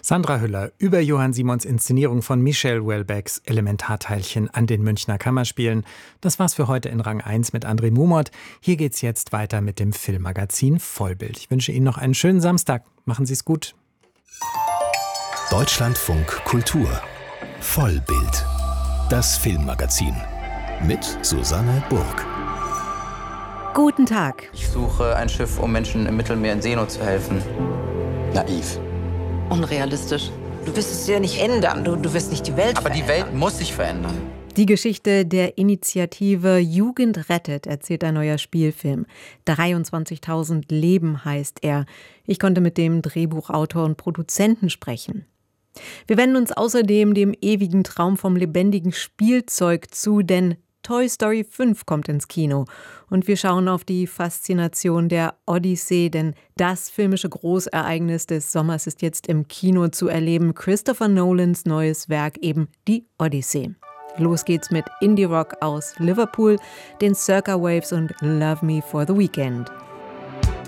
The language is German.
Sandra Hüller über Johann Simons Inszenierung von Michel Houellebecqs Elementarteilchen an den Münchner Kammerspielen. Das war's für heute in Rang 1 mit André Mumort. Hier geht's jetzt weiter mit dem Filmmagazin Vollbild. Ich wünsche Ihnen noch einen schönen Samstag. Machen Sie es gut. Deutschlandfunk Kultur Vollbild. Das Filmmagazin mit Susanne Burg. Guten Tag. Ich suche ein Schiff, um Menschen im Mittelmeer in Seenot zu helfen. Naiv. Unrealistisch. Du wirst es ja nicht ändern. Du wirst nicht die Welt Aber die Welt muss sich verändern. Die Geschichte der Initiative Jugend rettet erzählt ein neuer Spielfilm. 23.000 Leben heißt er. Ich konnte mit dem Drehbuchautor und Produzenten sprechen. Wir wenden uns außerdem dem ewigen Traum vom lebendigen Spielzeug zu, denn Toy Story 5 kommt ins Kino. Und wir schauen auf die Faszination der Odyssee, denn das filmische Großereignis des Sommers ist jetzt im Kino zu erleben. Christopher Nolans neues Werk, eben die Odyssee. Los geht's mit Indie Rock aus Liverpool, den Circa Waves und Love Me for the Weekend.